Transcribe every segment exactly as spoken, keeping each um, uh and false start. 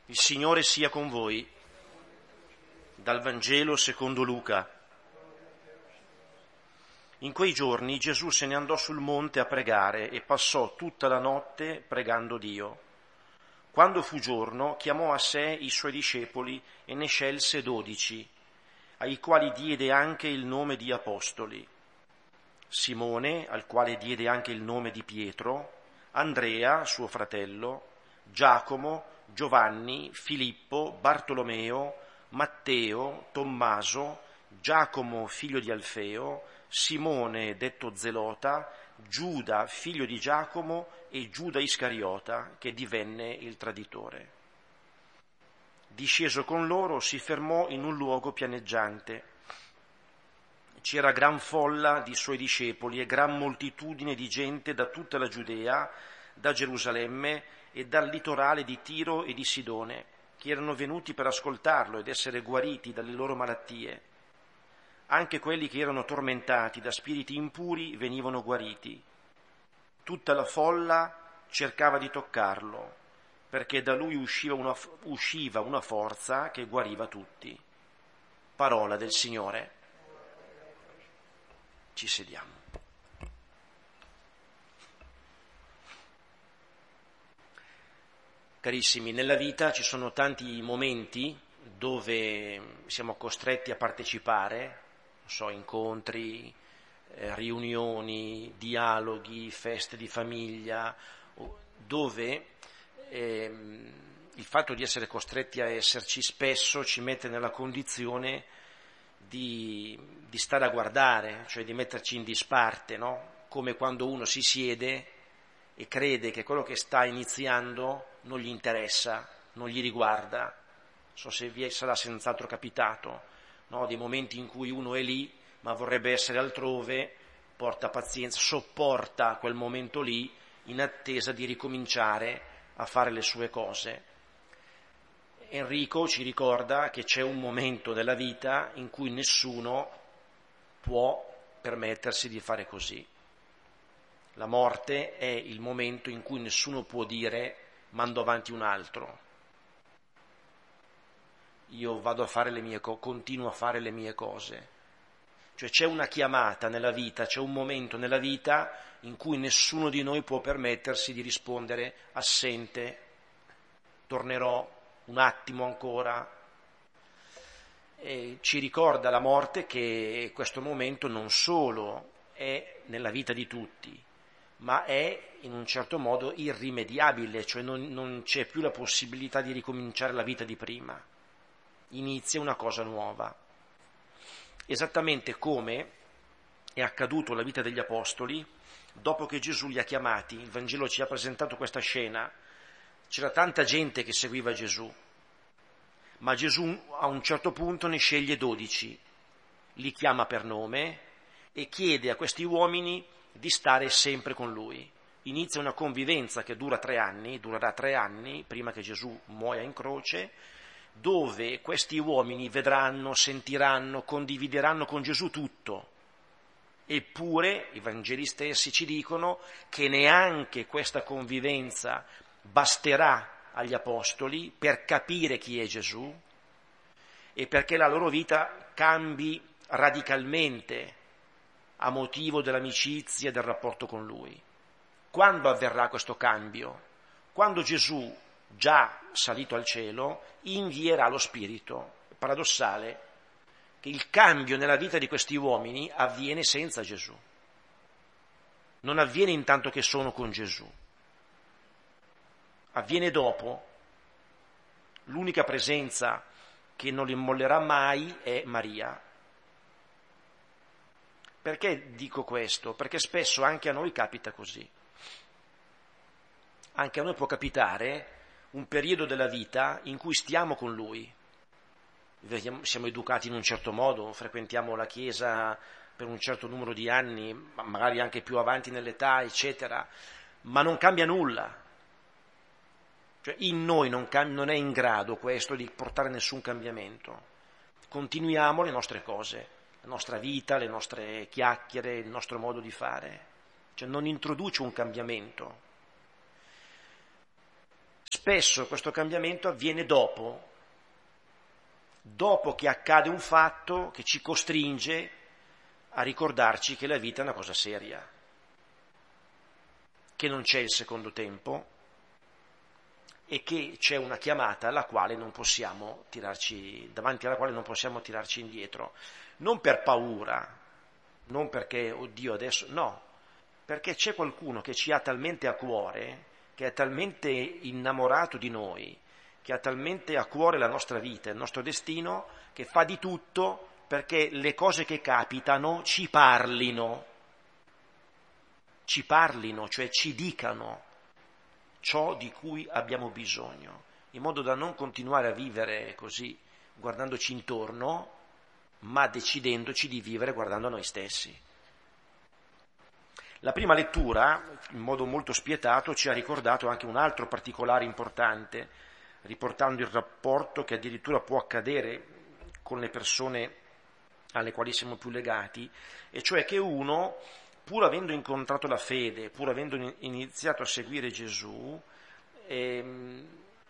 Il Signore sia con voi. Dal Vangelo secondo Luca. In quei giorni Gesù se ne andò sul monte a pregare e passò tutta la notte pregando Dio. Quando fu giorno, chiamò a sé i suoi discepoli e ne scelse dodici, ai quali diede anche il nome di apostoli: Simone, al quale diede anche il nome di Pietro, Andrea, suo fratello, Giacomo, Giovanni, Filippo, Bartolomeo, Matteo, Tommaso, Giacomo figlio di Alfeo, Simone detto Zelota, Giuda figlio di Giacomo e Giuda Iscariota, che divenne il traditore. Disceso con loro, si fermò in un luogo pianeggiante. C'era gran folla di suoi discepoli e gran moltitudine di gente da tutta la Giudea, da Gerusalemme e dal litorale di Tiro e di Sidone, che erano venuti per ascoltarlo ed essere guariti dalle loro malattie. Anche quelli che erano tormentati da spiriti impuri venivano guariti. Tutta la folla cercava di toccarlo, perché da lui usciva una, usciva una forza che guariva tutti. Parola del Signore. Ci sediamo. Carissimi, nella vita ci sono tanti momenti dove siamo costretti a partecipare, non so, incontri, eh, riunioni, dialoghi, feste di famiglia, dove eh, il fatto di essere costretti a esserci spesso ci mette nella condizione di, di stare a guardare, cioè di metterci in disparte, no? Come quando uno si siede e crede che quello che sta iniziando non gli interessa, non gli riguarda. Non so se vi sarà senz'altro capitato, no? Dei momenti in cui uno è lì ma vorrebbe essere altrove, porta pazienza, sopporta quel momento lì in attesa di ricominciare a fare le sue cose. Enrico ci ricorda che c'è un momento della vita in cui nessuno può permettersi di fare così. La morte è il momento in cui nessuno può dire mando avanti un altro. Io vado a fare le mie cose, continuo a fare le mie cose. Cioè c'è una chiamata nella vita, c'è un momento nella vita in cui nessuno di noi può permettersi di rispondere assente, tornerò un attimo ancora. E ci ricorda la morte che questo momento non solo è nella vita di tutti, ma è in un certo modo irrimediabile, cioè non, non c'è più la possibilità di ricominciare la vita di prima. Inizia una cosa nuova. Esattamente come è accaduto alla vita degli apostoli, dopo che Gesù li ha chiamati. Il Vangelo ci ha presentato questa scena. C'era tanta gente che seguiva Gesù, ma Gesù a un certo punto ne sceglie dodici, li chiama per nome e chiede a questi uomini di stare sempre con lui. Inizia una convivenza che dura tre anni, durerà tre anni, prima che Gesù muoia in croce, dove questi uomini vedranno, sentiranno, condivideranno con Gesù tutto. Eppure i Vangeli stessi ci dicono che neanche questa convivenza basterà agli apostoli per capire chi è Gesù e perché la loro vita cambi radicalmente a motivo dell'amicizia e del rapporto con Lui. Quando avverrà questo cambio? Quando Gesù, già salito al cielo, invierà lo Spirito. È paradossale che il cambio nella vita di questi uomini avviene senza Gesù. Non avviene intanto che sono con Gesù. Avviene dopo. L'unica presenza che non li mollerà mai è Maria. Perché dico questo? Perché spesso anche a noi capita così. Anche a noi può capitare un periodo della vita in cui stiamo con Lui. Siamo educati in un certo modo, frequentiamo la Chiesa per un certo numero di anni, magari anche più avanti nell'età, eccetera, ma non cambia nulla. Cioè in noi non, cam- non è in grado questo di portare nessun cambiamento. Continuiamo le nostre cose, la nostra vita, le nostre chiacchiere, il nostro modo di fare. Cioè non introduce un cambiamento. spesso questo cambiamento avviene dopo, dopo che accade un fatto che ci costringe a ricordarci che la vita è una cosa seria, che non c'è il secondo tempo e che c'è una chiamata alla quale non possiamo tirarci, davanti alla quale non possiamo tirarci indietro, non per paura, non perché, oddio, adesso, no, perché c'è qualcuno che ci ha talmente a cuore, che è talmente innamorato di noi, che ha talmente a cuore la nostra vita, il nostro destino, che fa di tutto perché le cose che capitano ci parlino, ci parlino, cioè ci dicano ciò di cui abbiamo bisogno, in modo da non continuare a vivere così, guardandoci intorno, ma decidendoci di vivere guardando noi stessi. La prima lettura, in modo molto spietato, ci ha ricordato anche un altro particolare importante, riportando il rapporto che addirittura può accadere con le persone alle quali siamo più legati, e cioè che uno, pur avendo incontrato la fede, pur avendo iniziato a seguire Gesù, è,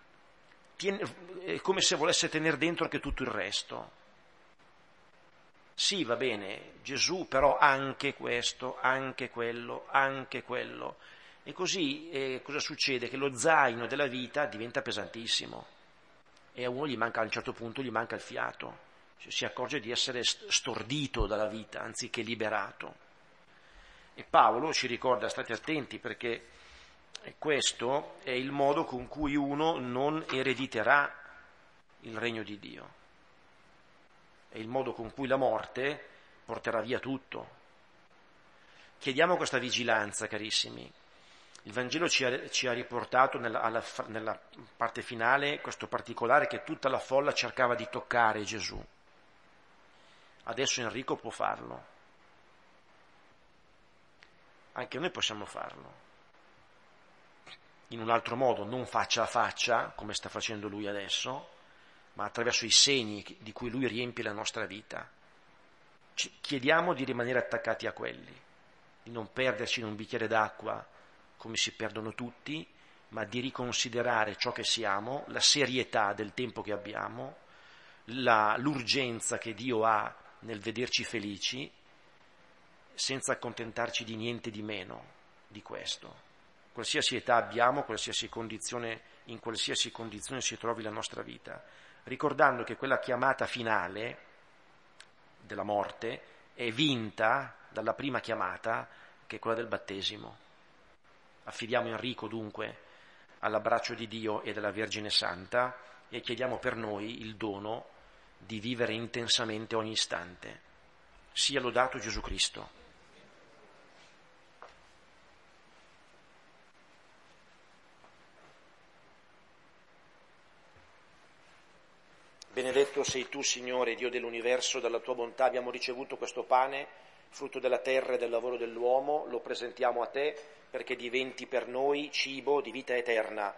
è come se volesse tenere dentro anche tutto il resto. Sì, va bene, Gesù, però anche questo, anche quello, anche quello. E così eh, cosa succede? Che lo zaino della vita diventa pesantissimo e a uno gli manca, a un certo punto gli manca il fiato, cioè, si accorge di essere stordito dalla vita anziché liberato. E Paolo ci ricorda, state attenti, perché questo è il modo con cui uno non erediterà il regno di Dio. È il modo con cui la morte porterà via tutto. Chiediamo questa vigilanza, carissimi. Il Vangelo ci ha, ci ha riportato nella, alla, nella parte finale questo particolare che tutta la folla cercava di toccare Gesù. Adesso Enrico può farlo. Anche noi possiamo farlo. In un altro modo, non faccia a faccia, come sta facendo lui adesso, ma attraverso i segni di cui lui riempie la nostra vita. Ci chiediamo di rimanere attaccati a quelli, di non perderci in un bicchiere d'acqua come si perdono tutti, ma di riconsiderare ciò che siamo, la serietà del tempo che abbiamo, la, l'urgenza che Dio ha nel vederci felici, senza accontentarci di niente di meno di questo. Qualsiasi età abbiamo, qualsiasi condizione, in qualsiasi condizione si trovi la nostra vita, ricordando che quella chiamata finale della morte è vinta dalla prima chiamata, che è quella del battesimo. Affidiamo Enrico dunque all'abbraccio di Dio e della Vergine Santa e chiediamo per noi il dono di vivere intensamente ogni istante. Sia lodato Gesù Cristo. Benedetto sei tu, Signore, Dio dell'universo, dalla tua bontà abbiamo ricevuto questo pane, frutto della terra e del lavoro dell'uomo, lo presentiamo a te perché diventi per noi cibo di vita eterna.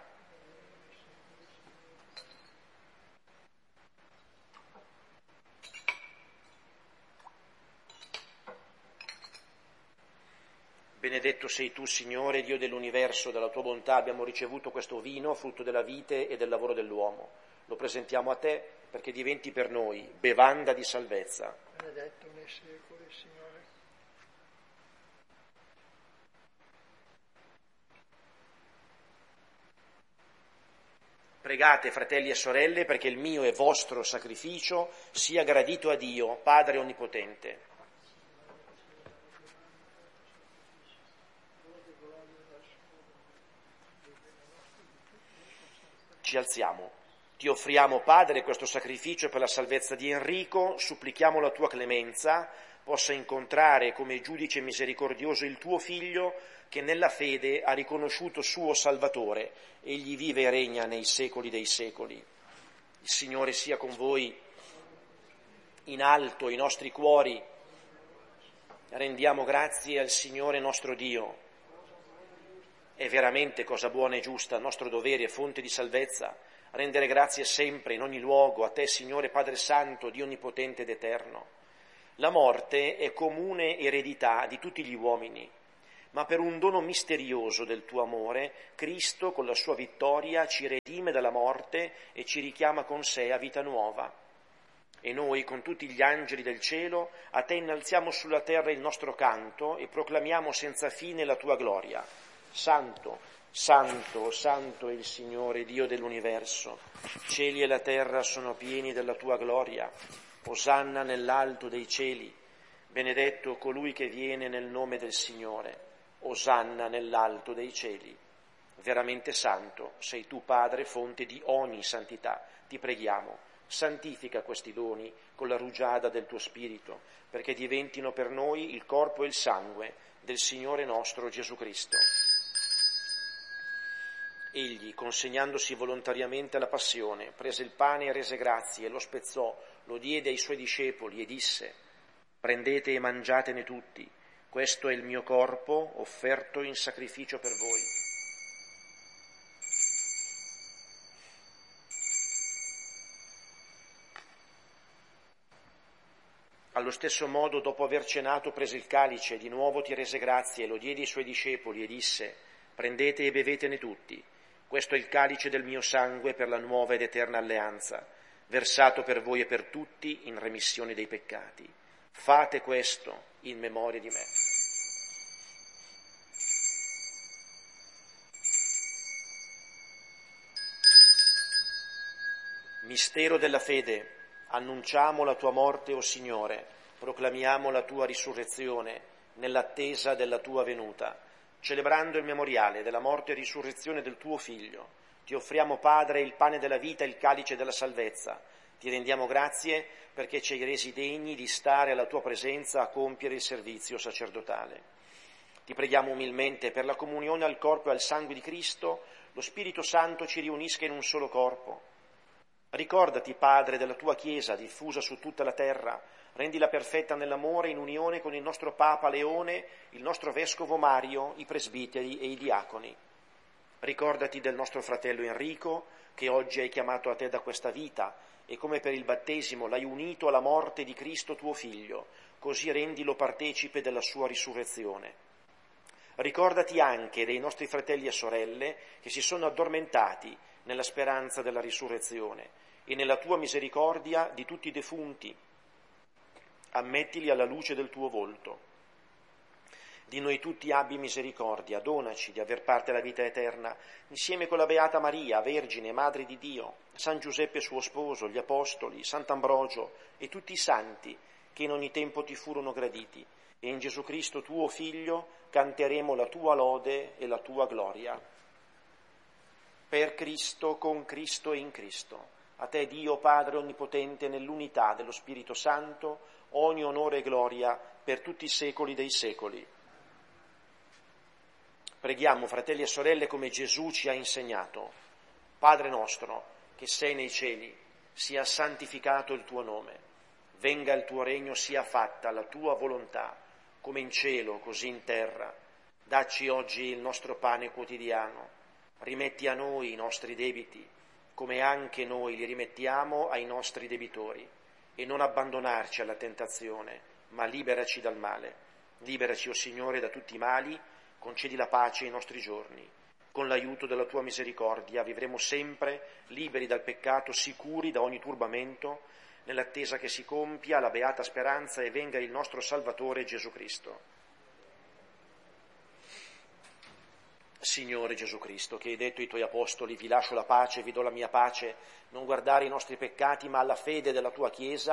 Benedetto sei tu, Signore, Dio dell'universo, dalla tua bontà abbiamo ricevuto questo vino, frutto della vite e del lavoro dell'uomo. Lo presentiamo a te perché diventi per noi bevanda di salvezza. Benedetto nei secoli, Signore. Pregate, fratelli e sorelle, perché il mio e vostro sacrificio sia gradito a Dio, Padre Onnipotente. Ci alziamo. Ti offriamo, Padre, questo sacrificio per la salvezza di Enrico, supplichiamo la tua clemenza, possa incontrare come giudice misericordioso il tuo figlio, che nella fede ha riconosciuto suo Salvatore, egli vive e regna nei secoli dei secoli. Il Signore sia con voi, in alto i nostri cuori, rendiamo grazie al Signore nostro Dio. È veramente cosa buona e giusta, nostro dovere e fonte di salvezza, rendere grazie sempre, in ogni luogo, a te, Signore Padre Santo, Dio Onnipotente ed Eterno. La morte è comune eredità di tutti gli uomini, ma per un dono misterioso del tuo amore, Cristo con la sua vittoria ci redime dalla morte e ci richiama con sé a vita nuova. E noi, con tutti gli angeli del cielo, a te innalziamo sulla terra il nostro canto e proclamiamo senza fine la tua gloria. Santo, santo, santo è il Signore, Dio dell'universo. Cieli e la terra sono pieni della tua gloria. Osanna nell'alto dei cieli. Benedetto colui che viene nel nome del Signore. Osanna nell'alto dei cieli. Veramente santo sei tu, Padre, fonte di ogni santità. Ti preghiamo, santifica questi doni con la rugiada del tuo Spirito, perché diventino per noi il corpo e il sangue del Signore nostro Gesù Cristo. Egli, consegnandosi volontariamente alla passione, prese il pane e rese grazie, lo spezzò, lo diede ai suoi discepoli e disse: prendete e mangiatene tutti. Questo è il mio corpo offerto in sacrificio per voi. Allo stesso modo, dopo aver cenato, prese il calice, di nuovo ti rese grazie, lo diede ai suoi discepoli e disse: prendete e bevetene tutti. Questo è il calice del mio sangue per la nuova ed eterna alleanza, versato per voi e per tutti in remissione dei peccati. Fate questo in memoria di me. Mistero della fede. Annunciamo la tua morte, o Signore, proclamiamo la tua risurrezione nell'attesa della tua venuta. Celebrando il memoriale della morte e risurrezione del tuo Figlio, ti offriamo, Padre, il pane della vita e il calice della salvezza. Ti rendiamo grazie perché ci hai resi degni di stare alla tua presenza a compiere il servizio sacerdotale. Ti preghiamo umilmente per la comunione al corpo e al sangue di Cristo, lo Spirito Santo ci riunisca in un solo corpo. Ricordati, Padre, della tua Chiesa diffusa su tutta la terra, rendila perfetta nell'amore in unione con il nostro Papa Leone, il nostro Vescovo Mario, i presbiteri e i diaconi. Ricordati del nostro fratello Enrico, che oggi hai chiamato a te da questa vita, e come per il battesimo l'hai unito alla morte di Cristo tuo Figlio, così rendilo partecipe della sua risurrezione. Ricordati anche dei nostri fratelli e sorelle che si sono addormentati nella speranza della risurrezione, e nella tua misericordia di tutti i defunti, ammettili alla luce del tuo volto. Di noi tutti abbi misericordia, donaci di aver parte alla vita eterna, insieme con la Beata Maria, Vergine, Madre di Dio, San Giuseppe suo sposo, gli Apostoli, Sant'Ambrogio e tutti i santi che in ogni tempo ti furono graditi, e in Gesù Cristo tuo Figlio canteremo la tua lode e la tua gloria. Per Cristo, con Cristo e in Cristo. A te, Dio Padre Onnipotente, nell'unità dello Spirito Santo, ogni onore e gloria per tutti i secoli dei secoli. Preghiamo, fratelli e sorelle, come Gesù ci ha insegnato. Padre nostro, che sei nei cieli, sia santificato il tuo nome. Venga il tuo regno, sia fatta la tua volontà, come in cielo, così in terra. Dacci oggi il nostro pane quotidiano. Rimetti a noi i nostri debiti, come anche noi li rimettiamo ai nostri debitori, e non abbandonarci alla tentazione, ma liberaci dal male. Liberaci, o Signore, da tutti i mali, concedi la pace ai nostri giorni. Con l'aiuto della tua misericordia vivremo sempre liberi dal peccato, sicuri da ogni turbamento, nell'attesa che si compia la beata speranza e venga il nostro Salvatore Gesù Cristo. Signore Gesù Cristo, che hai detto ai tuoi apostoli: vi lascio la pace, vi do la mia pace, non guardare i nostri peccati ma alla fede della tua Chiesa,